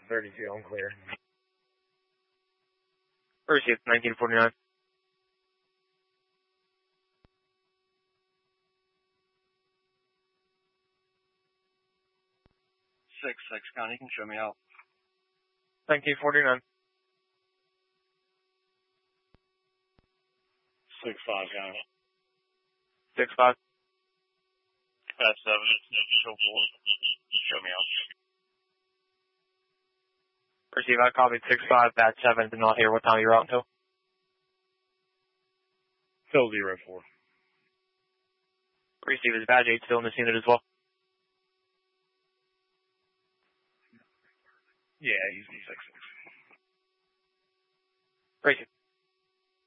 32 on clear. Receive 1949. 6-6, Connie, you can show me out. 1949. 6-5, Connie. 6-5. Pat 7, show me out. Receive, I copied 6-5, Bat 7, did not hear what time you're out until. Till 04. Receive, is Badge 8 still in this unit as well? Yeah, he's 6-6. Receive.